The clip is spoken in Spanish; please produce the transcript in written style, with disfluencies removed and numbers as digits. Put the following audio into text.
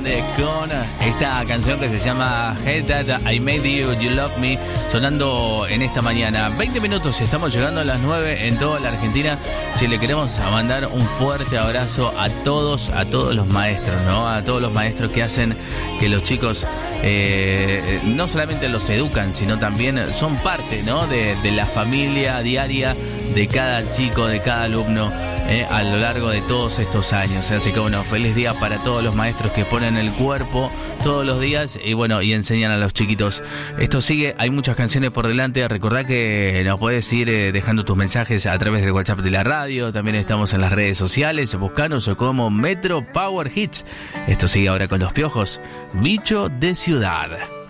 Grande con esta canción que se llama Hey That I Made You, You Love Me, sonando en esta mañana. 20 minutos, estamos llegando a las 9 en toda la Argentina. Si le queremos mandar un fuerte abrazo a todos los maestros, ¿no? A todos los maestros que hacen que los chicos no solamente los educan, sino también son parte, ¿no? de la familia diaria de cada chico, de cada alumno, a lo largo de todos estos años. Así que bueno, feliz día para todos los maestros que ponen el cuerpo todos los días y bueno, y enseñan a los chiquitos. Esto sigue, hay muchas canciones por delante. Recordá que nos puedes ir dejando tus mensajes a través del WhatsApp de la radio. También estamos en las redes sociales, buscanos como Metro Power Hits. Esto sigue ahora con Los Piojos, Bicho de Ciudad.